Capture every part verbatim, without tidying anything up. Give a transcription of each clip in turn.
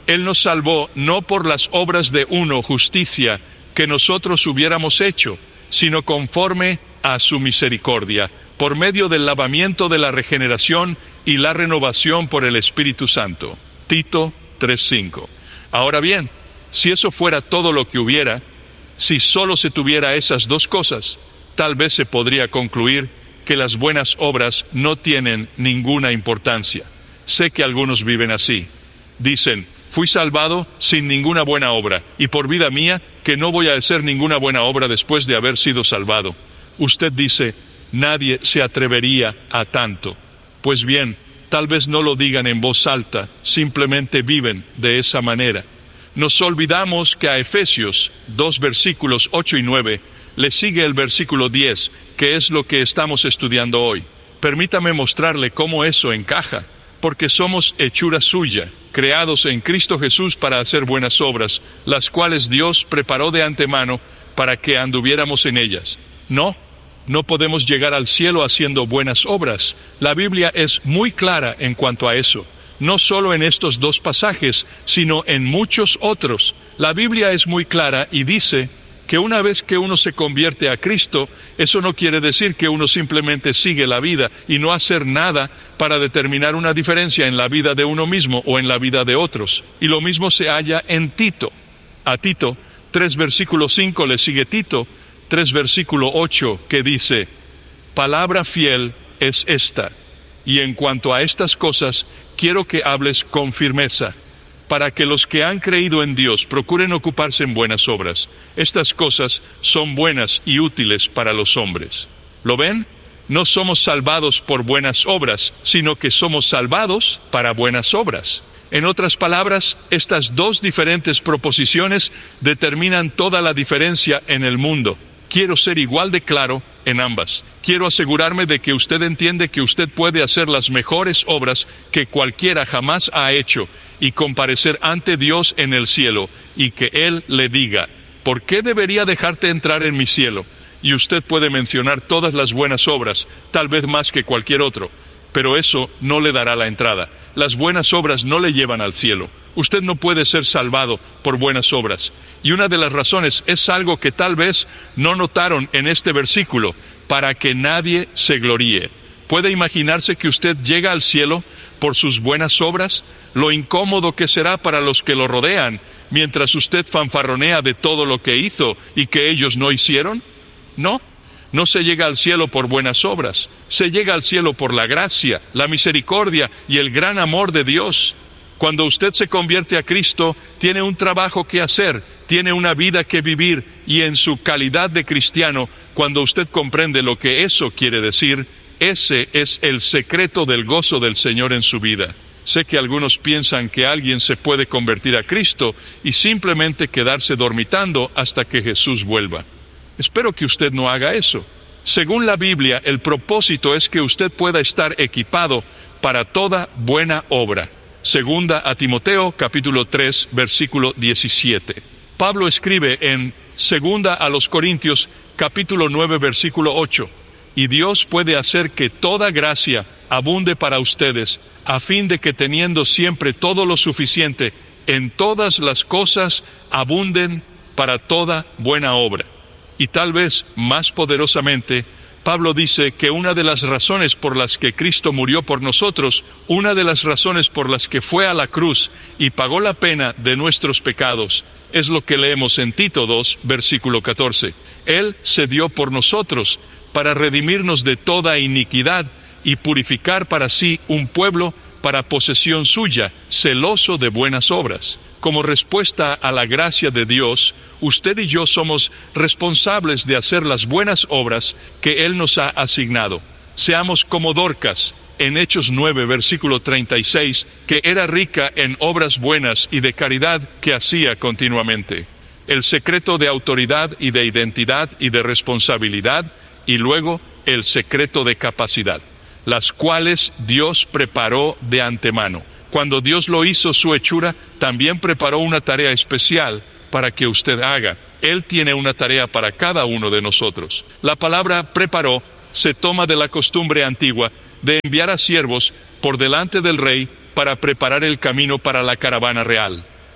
Él nos salvó no por las obras de uno, justicia, que nosotros hubiéramos hecho, sino conforme a su misericordia, por medio del lavamiento de la regeneración y la renovación por el Espíritu Santo. Tito tres cinco. Ahora bien, si eso fuera todo lo que hubiera, si solo se tuviera esas dos cosas, tal vez se podría concluir que las buenas obras no tienen ninguna importancia. Sé que algunos viven así. Dicen, fui salvado sin ninguna buena obra, y por vida mía que no voy a hacer ninguna buena obra después de haber sido salvado. Usted dice, nadie se atrevería a tanto. Pues bien, tal vez no lo digan en voz alta, simplemente viven de esa manera. Nos olvidamos que a Efesios dos versículos ocho y nueve le sigue el versículo diez, que es lo que estamos estudiando hoy. Permítame mostrarle cómo eso encaja, porque somos hechura suya, creados en Cristo Jesús para hacer buenas obras, las cuales Dios preparó de antemano para que anduviéramos en ellas. No, no podemos llegar al cielo haciendo buenas obras. La Biblia es muy clara en cuanto a eso. No solo en estos dos pasajes, sino en muchos otros. La Biblia es muy clara y dice que una vez que uno se convierte a Cristo, eso no quiere decir que uno simplemente sigue la vida y no hacer nada para determinar una diferencia en la vida de uno mismo o en la vida de otros. Y lo mismo se halla en Tito. A Tito, tres versículo cinco le sigue Tito, tres versículo ocho, que dice, palabra fiel es esta, y en cuanto a estas cosas, quiero que hables con firmeza, para que los que han creído en Dios procuren ocuparse en buenas obras. Estas cosas son buenas y útiles para los hombres. ¿Lo ven? No somos salvados por buenas obras, sino que somos salvados para buenas obras. En otras palabras, estas dos diferentes proposiciones determinan toda la diferencia en el mundo. Quiero ser igual de claro en ambas. Quiero asegurarme de que usted entiende que usted puede hacer las mejores obras que cualquiera jamás ha hecho y comparecer ante Dios en el cielo y que Él le diga, ¿por qué debería dejarte entrar en mi cielo? Y usted puede mencionar todas las buenas obras, tal vez más que cualquier otro, pero eso no le dará la entrada. Las buenas obras no le llevan al cielo. Usted no puede ser salvado por buenas obras. Y una de las razones es algo que tal vez no notaron en este versículo, para que nadie se gloríe. ¿Puede imaginarse que usted llega al cielo por sus buenas obras? Lo incómodo que será para los que lo rodean, mientras usted fanfarronea de todo lo que hizo y que ellos no hicieron. No, no se llega al cielo por buenas obras. Se llega al cielo por la gracia, la misericordia y el gran amor de Dios. Cuando usted se convierte a Cristo, tiene un trabajo que hacer, tiene una vida que vivir, y en su calidad de cristiano, cuando usted comprende lo que eso quiere decir, ese es el secreto del gozo del Señor en su vida. Sé que algunos piensan que alguien se puede convertir a Cristo y simplemente quedarse dormitando hasta que Jesús vuelva. Espero que usted no haga eso. Según la Biblia, el propósito es que usted pueda estar equipado para toda buena obra. Segunda a Timoteo, capítulo tres, versículo diecisiete. Pablo escribe en Segunda a los Corintios, capítulo nueve, versículo ocho. Y Dios puede hacer que toda gracia abunde para ustedes, a fin de que teniendo siempre todo lo suficiente, en todas las cosas abunden para toda buena obra. Y tal vez más poderosamente, Pablo dice que una de las razones por las que Cristo murió por nosotros, una de las razones por las que fue a la cruz y pagó la pena de nuestros pecados, es lo que leemos en Tito dos, versículo catorce. Él se dio por nosotros para redimirnos de toda iniquidad y purificar para sí un pueblo para posesión suya, celoso de buenas obras. Como respuesta a la gracia de Dios, usted y yo somos responsables de hacer las buenas obras que Él nos ha asignado. Seamos como Dorcas, en Hechos nueve, versículo treinta y seis, que era rica en obras buenas y de caridad que hacía continuamente. El secreto de autoridad y de identidad y de responsabilidad, y luego el secreto de capacidad, las cuales Dios preparó de antemano. Cuando Dios lo hizo su hechura, también preparó una tarea especial para que usted haga. Él tiene una tarea para cada uno de nosotros. La palabra preparó se toma de la costumbre antigua de enviar a siervos por delante del rey para preparar el camino para la caravana real.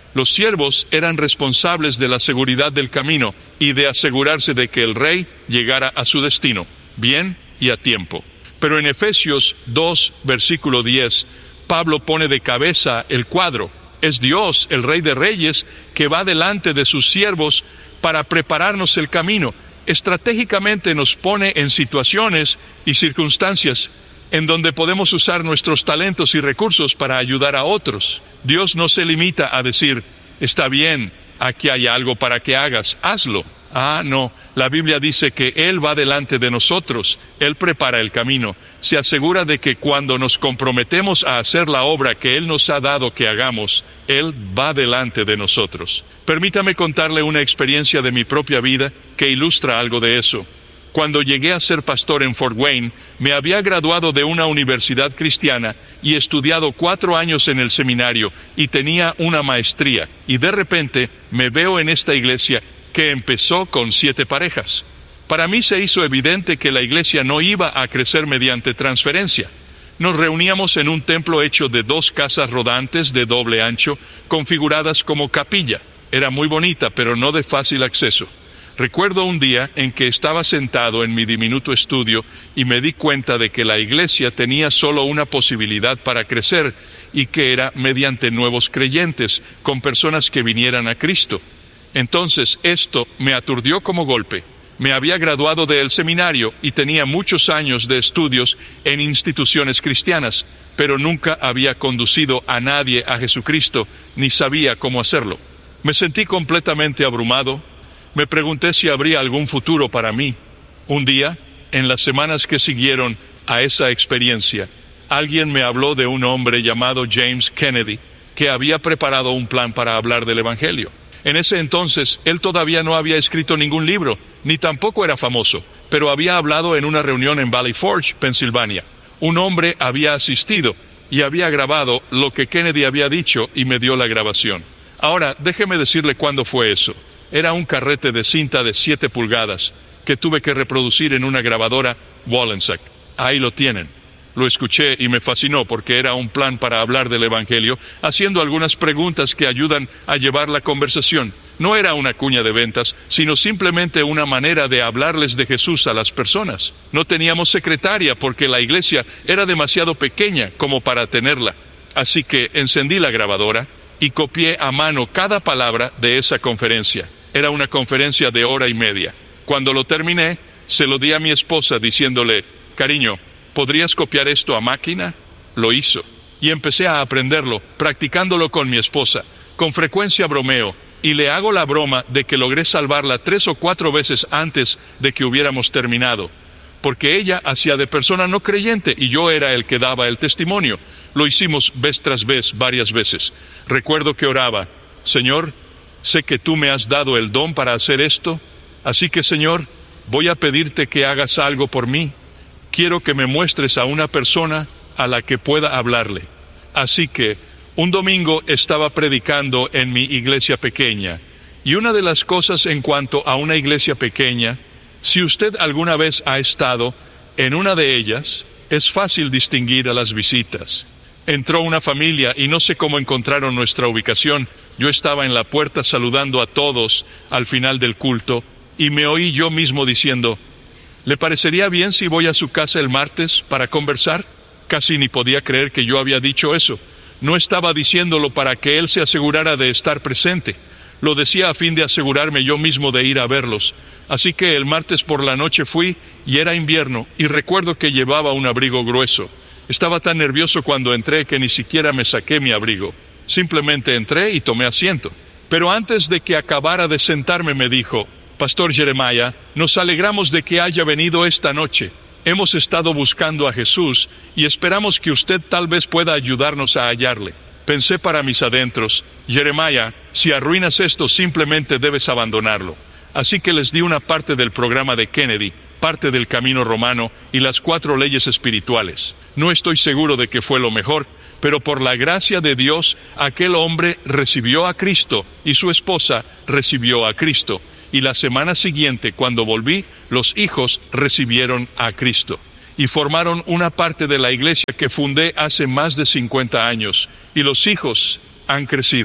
Los siervos eran responsables de la seguridad del camino y de asegurarse de que el rey llegara a su destino, bien y a tiempo. Pero en Efesios dos, versículo diez, Pablo pone de cabeza el cuadro. Es Dios, el Rey de Reyes, que va delante de sus siervos para prepararnos el camino. Estratégicamente nos pone en situaciones y circunstancias en donde podemos usar nuestros talentos y recursos para ayudar a otros. Dios no se limita a decir, está bien, aquí hay algo para que hagas, hazlo. Ah, no, la Biblia dice que Él va delante de nosotros, Él prepara el camino, se asegura de que cuando nos comprometemos a hacer la obra que Él nos ha dado que hagamos, Él va delante de nosotros. Permítame contarle una experiencia de mi propia vida que ilustra algo de eso. Cuando llegué a ser pastor en Fort Wayne, me había graduado de una universidad cristiana y estudiado cuatro años en el seminario y tenía una maestría. Y de repente me veo en esta iglesia que empezó con siete parejas. Para mí se hizo evidente que la iglesia no iba a crecer mediante transferencia. Nos reuníamos en un templo hecho de dos casas rodantes de doble ancho, configuradas como capilla. Era muy bonita, pero no de fácil acceso. Recuerdo un día en que estaba sentado en mi diminuto estudio y me di cuenta de que la iglesia tenía solo una posibilidad para crecer y que era mediante nuevos creyentes, con personas que vinieran a Cristo. Entonces esto me aturdió como golpe. Me había graduado del seminario y tenía muchos años de estudios en instituciones cristianas, pero nunca había conducido a nadie a Jesucristo, ni sabía cómo hacerlo. Me sentí completamente abrumado. Me pregunté si habría algún futuro para mí. Un día, en las semanas que siguieron a esa experiencia, alguien me habló de un hombre llamado James Kennedy, que había preparado un plan para hablar del Evangelio. En ese entonces, él todavía no había escrito ningún libro, ni tampoco era famoso, pero había hablado en una reunión en Valley Forge, Pensilvania. Un hombre había asistido y había grabado lo que Kennedy había dicho y me dio la grabación. Ahora, déjeme decirle cuándo fue eso. Era un carrete de cinta de siete pulgadas que tuve que reproducir en una grabadora Wallensack. Ahí lo tienen. Lo escuché y me fascinó porque era un plan para hablar del Evangelio, haciendo algunas preguntas que ayudan a llevar la conversación. No era una cuña de ventas, sino simplemente una manera de hablarles de Jesús a las personas. No teníamos secretaria porque la iglesia era demasiado pequeña como para tenerla. Así que encendí la grabadora y copié a mano cada palabra de esa conferencia. Era una conferencia de hora y media. Cuando lo terminé, se lo di a mi esposa diciéndole, cariño, ¿podrías copiar esto a máquina? Lo hizo. Y empecé a aprenderlo, practicándolo con mi esposa. Con frecuencia bromeo, y le hago la broma de que logré salvarla tres o cuatro veces antes de que hubiéramos terminado. Porque ella hacía de persona no creyente y yo era el que daba el testimonio. Lo hicimos vez tras vez, varias veces. Recuerdo que oraba, Señor, sé que tú me has dado el don para hacer esto, así que, Señor, voy a pedirte que hagas algo por mí. Quiero que me muestres a una persona a la que pueda hablarle. Así que un domingo estaba predicando en mi iglesia pequeña. Y una de las cosas en cuanto a una iglesia pequeña, si usted alguna vez ha estado en una de ellas, es fácil distinguir a las visitas. Entró una familia y no sé cómo encontraron nuestra ubicación. Yo estaba en la puerta saludando a todos al final del culto y me oí yo mismo diciendo, ¿le parecería bien si voy a su casa el martes para conversar? Casi ni podía creer que yo había dicho eso. No estaba diciéndolo para que él se asegurara de estar presente. Lo decía a fin de asegurarme yo mismo de ir a verlos. Así que el martes por la noche fui y era invierno y recuerdo que llevaba un abrigo grueso. Estaba tan nervioso cuando entré que ni siquiera me saqué mi abrigo. Simplemente entré y tomé asiento. Pero antes de que acabara de sentarme me dijo, Pastor Jeremiah, nos alegramos de que haya venido esta noche. Hemos estado buscando a Jesús y esperamos que usted tal vez pueda ayudarnos a hallarle. Pensé para mis adentros, Jeremiah, si arruinas esto simplemente debes abandonarlo. Así que les di una parte del programa de Kennedy, parte del camino romano y las cuatro leyes espirituales. No estoy seguro de que fue lo mejor, pero por la gracia de Dios, aquel hombre recibió a Cristo y su esposa recibió a Cristo. Y la semana siguiente, cuando volví, los hijos recibieron a Cristo. Y formaron una parte de la iglesia que fundé hace más de cincuenta años. Y los hijos han crecido.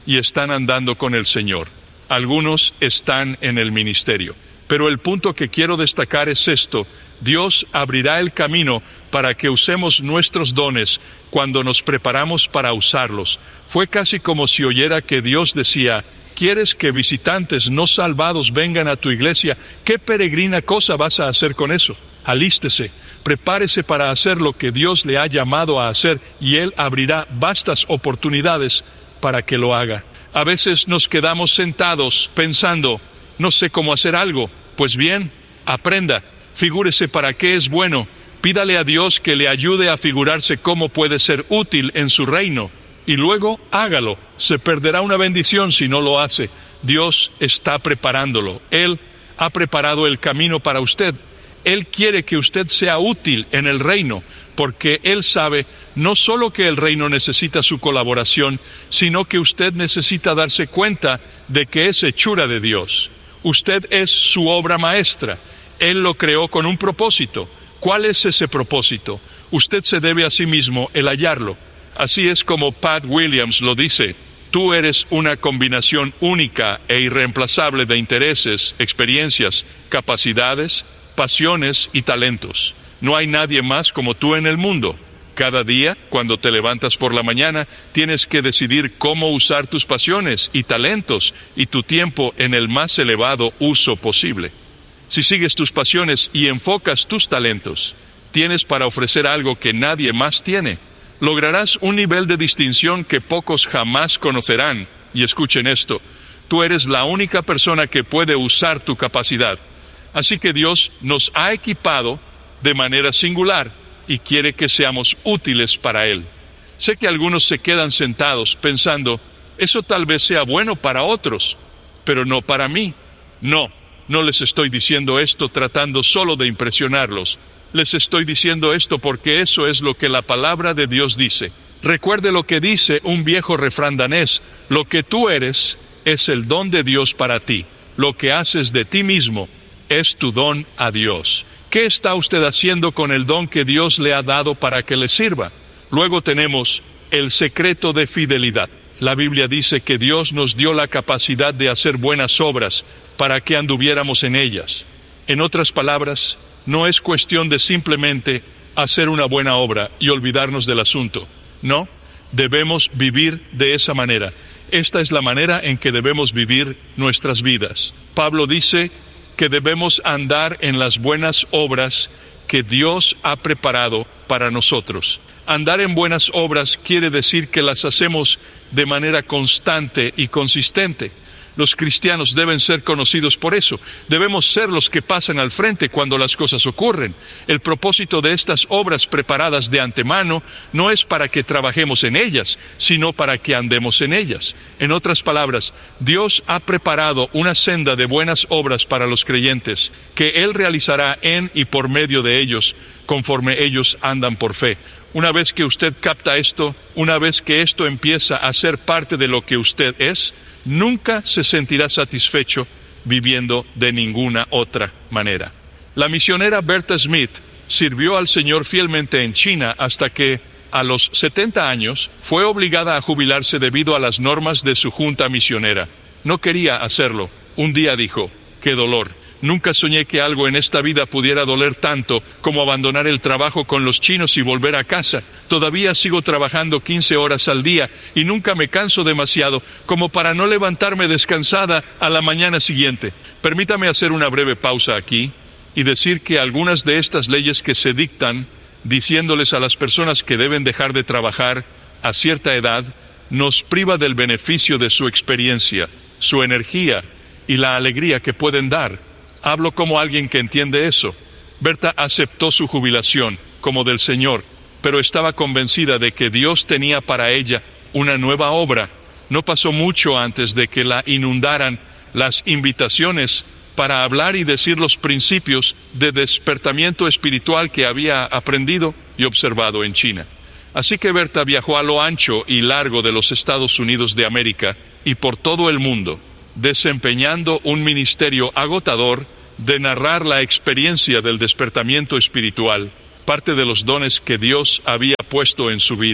y están andando con el Señor. Algunos están en el ministerio. Pero el punto que quiero destacar es esto: Dios abrirá el camino para que usemos nuestros dones cuando nos preparamos para usarlos. Fue casi como si oyera que Dios decía: ¿quieres que visitantes no salvados vengan a tu iglesia? ¿Qué peregrina cosa vas a hacer con eso? Alístese, prepárese para hacer lo que Dios le ha llamado a hacer, y Él abrirá vastas oportunidades para que lo haga. A veces nos quedamos sentados pensando: no sé cómo hacer algo. Pues bien, aprenda, figúrese para qué es bueno, pídale a Dios que le ayude a figurarse cómo puede ser útil en su reino, y luego hágalo. Se perderá una bendición si no lo hace. Dios está preparándolo. Él ha preparado el camino para usted. Él quiere que usted sea útil en el reino, porque Él sabe no solo que el reino necesita su colaboración, sino que usted necesita darse cuenta de que es hechura de Dios. Usted es su obra maestra. Él lo creó con un propósito. ¿Cuál es ese propósito? Usted se debe a sí mismo el hallarlo. Así es como Pat Williams lo dice: tú eres una combinación única e irreemplazable de intereses, experiencias, capacidades, pasiones y talentos. No hay nadie más como tú en el mundo. Cada día, cuando te levantas por la mañana, tienes que decidir cómo usar tus pasiones y talentos y tu tiempo en el más elevado uso posible. Si sigues tus pasiones y enfocas tus talentos, tienes para ofrecer algo que nadie más tiene. Lograrás un nivel de distinción que pocos jamás conocerán. Y escuchen esto: tú eres la única persona que puede usar tu capacidad. Así que Dios nos ha equipado de manera singular y quiere que seamos útiles para Él. Sé que algunos se quedan sentados pensando: eso tal vez sea bueno para otros, pero no para mí. No, no les estoy diciendo esto tratando solo de impresionarlos. Les estoy diciendo esto porque eso es lo que la palabra de Dios dice. Recuerde lo que dice un viejo refrán danés: lo que tú eres es el don de Dios para ti. Lo que haces de ti mismo es tu don a Dios. ¿Qué está usted haciendo con el don que Dios le ha dado para que le sirva? Luego tenemos el secreto de fidelidad. La Biblia dice que Dios nos dio la capacidad de hacer buenas obras para que anduviéramos en ellas. En otras palabras, no es cuestión de simplemente hacer una buena obra y olvidarnos del asunto. No, debemos vivir de esa manera. Esta es la manera en que debemos vivir nuestras vidas. Pablo dice que debemos andar en las buenas obras que Dios ha preparado para nosotros. Andar en buenas obras quiere decir que las hacemos de manera constante y consistente. Los cristianos deben ser conocidos por eso. Debemos ser los que pasan al frente cuando las cosas ocurren. El propósito de estas obras preparadas de antemano no es para que trabajemos en ellas, sino para que andemos en ellas. En otras palabras, Dios ha preparado una senda de buenas obras para los creyentes, que Él realizará en y por medio de ellos, conforme ellos andan por fe. Una vez que usted capta esto, una vez que esto empieza a ser parte de lo que usted es, nunca se sentirá satisfecho viviendo de ninguna otra manera. La misionera Bertha Smith sirvió al Señor fielmente en China hasta que, a los setenta años, fue obligada a jubilarse debido a las normas de su junta misionera. No quería hacerlo. Un día dijo: ¡qué dolor! Nunca soñé que algo en esta vida pudiera doler tanto como abandonar el trabajo con los chinos y volver a casa. Todavía sigo trabajando quince horas al día y nunca me canso demasiado como para no levantarme descansada a la mañana siguiente. Permítame hacer una breve pausa aquí y decir que algunas de estas leyes que se dictan, diciéndoles a las personas que deben dejar de trabajar a cierta edad, nos priva del beneficio de su experiencia, su energía y la alegría que pueden dar. Hablo como alguien que entiende eso. Berta aceptó su jubilación como del Señor, pero estaba convencida de que Dios tenía para ella una nueva obra. No pasó mucho antes de que la inundaran las invitaciones para hablar y decir los principios de despertamiento espiritual que había aprendido y observado en China. Así que Berta viajó a lo ancho y largo de los Estados Unidos de América y por todo el mundo, desempeñando un ministerio agotador de narrar la experiencia del despertamiento espiritual, parte de los dones que Dios había puesto en su vida.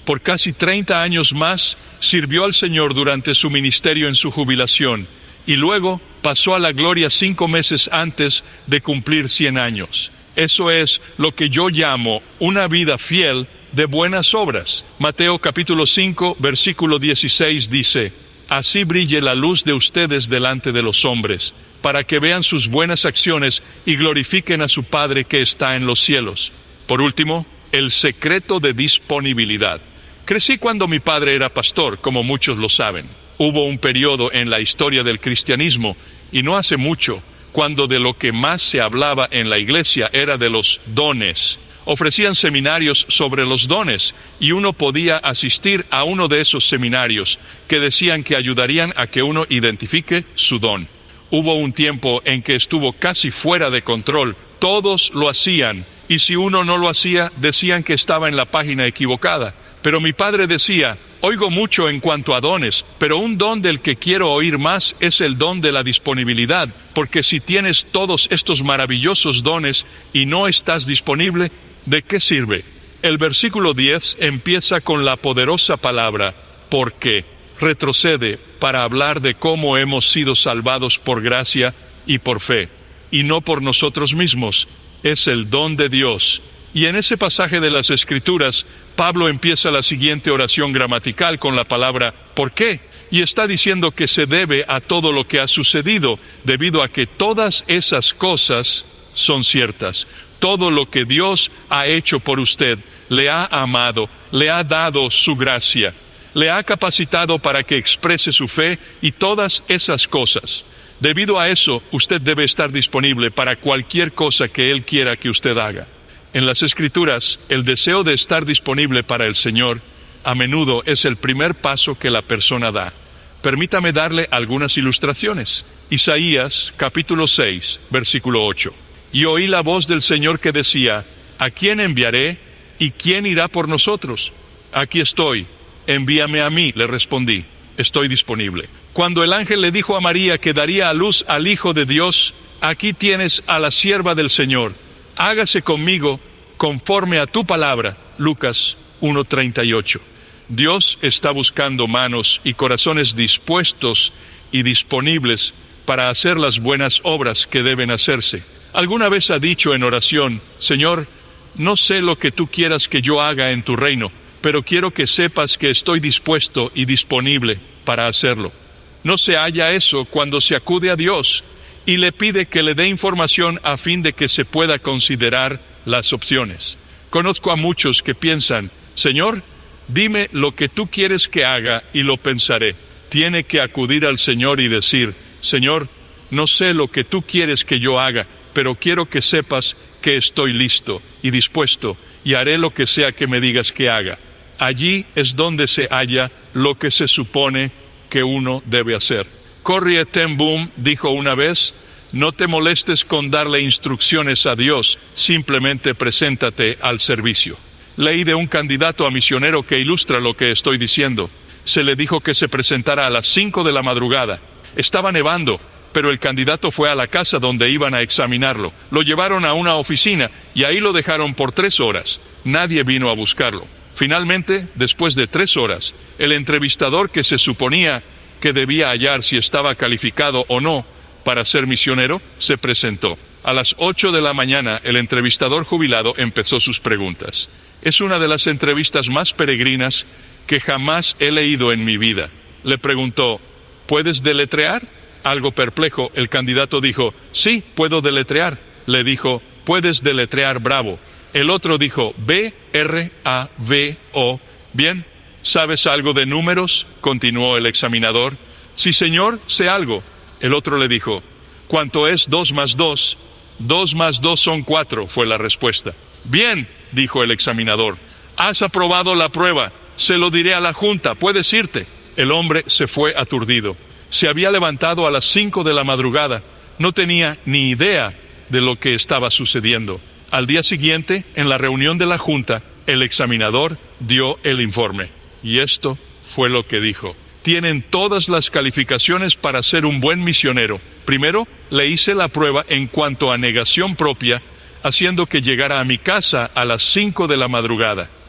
Por casi treinta años más, sirvió al Señor durante su ministerio en su jubilación, y luego pasó a la gloria cinco meses antes de cumplir cien años. Eso es lo que yo llamo una vida fiel de buenas obras. Mateo capítulo cinco, versículo dieciséis dice: Así brille la luz de ustedes delante de los hombres, para que vean sus buenas acciones y glorifiquen a su Padre que está en los cielos. Por último, el secreto de disponibilidad. Crecí cuando mi padre era pastor, como muchos lo saben. Hubo un periodo en la historia del cristianismo, y no hace mucho, cuando de lo que más se hablaba en la iglesia era de los dones. Ofrecían seminarios sobre los dones, y uno podía asistir a uno de esos seminarios que decían que ayudarían a que uno identifique su don. Hubo un tiempo en que estuvo casi fuera de control. Todos lo hacían, y si uno no lo hacía, decían que estaba en la página equivocada. Pero mi padre decía: oigo mucho en cuanto a dones, pero un don del que quiero oír más es el don de la disponibilidad, porque si tienes todos estos maravillosos dones y no estás disponible, ¿de qué sirve? El versículo diez empieza con la poderosa palabra «por qué». Retrocede para hablar de cómo hemos sido salvados por gracia y por fe, y no por nosotros mismos. Es el don de Dios. Y en ese pasaje de las Escrituras, Pablo empieza la siguiente oración gramatical con la palabra «¿por qué?», y está diciendo que se debe a todo lo que ha sucedido, debido a que todas esas cosas son ciertas. Todo lo que Dios ha hecho por usted, le ha amado, le ha dado su gracia, le ha capacitado para que exprese su fe y todas esas cosas. Debido a eso, usted debe estar disponible para cualquier cosa que Él quiera que usted haga. En las Escrituras, el deseo de estar disponible para el Señor a menudo es el primer paso que la persona da. Permítame darle algunas ilustraciones. Isaías, capítulo seis, versículo ocho. Y oí la voz del Señor que decía: ¿a quién enviaré? ¿Y quién irá por nosotros? Aquí estoy, envíame a mí, le respondí, estoy disponible. Cuando el ángel le dijo a María que daría a luz al Hijo de Dios: aquí tienes a la sierva del Señor, hágase conmigo conforme a tu palabra. Lucas uno treinta y ocho. Dios está buscando manos y corazones dispuestos y disponibles para hacer las buenas obras que deben hacerse. ¿Alguna vez ha dicho en oración: Señor, no sé lo que tú quieras que yo haga en tu reino, pero quiero que sepas que estoy dispuesto y disponible para hacerlo? No se halla eso cuando se acude a Dios y le pide que le dé información a fin de que se pueda considerar las opciones. Conozco a muchos que piensan: Señor, dime lo que tú quieres que haga y lo pensaré. Tiene que acudir al Señor y decir: Señor, no sé lo que tú quieres que yo haga, pero quiero que sepas que estoy listo y dispuesto y haré lo que sea que me digas que haga. Allí es donde se halla lo que se supone que uno debe hacer. Corrie ten Boom dijo una vez: no te molestes con darle instrucciones a Dios, simplemente preséntate al servicio. Leí de un candidato a misionero que ilustra lo que estoy diciendo. Se le dijo que se presentara a las cinco de la madrugada. Estaba nevando, pero el candidato fue a la casa donde iban a examinarlo. Lo llevaron a una oficina y ahí lo dejaron por tres horas. Nadie vino a buscarlo. Finalmente, después de tres horas, el entrevistador que se suponía que debía hallar si estaba calificado o no para ser misionero, se presentó. A las ocho de la mañana, el entrevistador jubilado empezó sus preguntas. Es una de las entrevistas más peregrinas que jamás he leído en mi vida. Le preguntó: ¿puedes deletrear? Algo perplejo, el candidato dijo: sí, puedo deletrear. Le dijo: ¿puedes deletrear Bravo? El otro dijo: B R A V O. Bien, ¿sabes algo de números?, continuó el examinador. Sí, señor, sé algo. El otro le dijo: ¿cuánto es dos más dos? Dos más dos son cuatro, fue la respuesta. Bien, dijo el examinador, has aprobado la prueba. Se lo diré a la junta, puedes irte. El hombre se fue aturdido. Se había levantado a las cinco de la madrugada. No tenía ni idea de lo que estaba sucediendo. Al día siguiente, en la reunión de la junta, el examinador dio el informe. Y esto fue lo que dijo: tienen todas las calificaciones para ser un buen misionero. Primero, le hice la prueba en cuanto a negación propia, haciendo que llegara a mi casa a las cinco de la madrugada.